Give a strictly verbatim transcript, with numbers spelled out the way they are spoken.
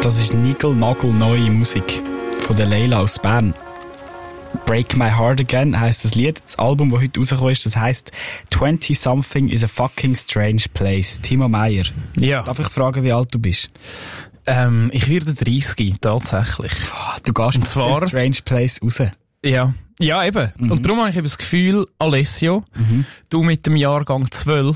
Das ist Nigel-Nagel neue Musik von der Leila aus Bern. Break My Heart Again heisst das Lied. Das Album, das heute rausgekommen ist, das heisst twenty-something is a fucking strange place. Timo Meyer. Ja. Darf ich fragen, wie alt du bist? Ähm, ich werde dreißig, tatsächlich. Du gehst Und zwar, aus dem strange place raus. Ja. Ja, eben. Mhm. Und darum habe ich eben das Gefühl, Alessio, mhm. du mit dem Jahrgang zwölf,